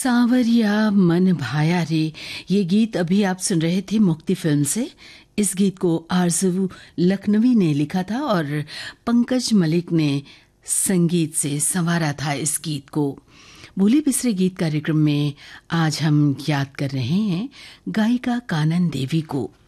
सांवरिया मन भाया रे, ये गीत अभी आप सुन रहे थे मुक्ति फिल्म से। इस गीत को आरजू लखनवी ने लिखा था और पंकज मलिक ने संगीत से संवारा था इस गीत को। भूले बिसरे गीत कार्यक्रम में आज हम याद कर रहे हैं गायिका कानन देवी को।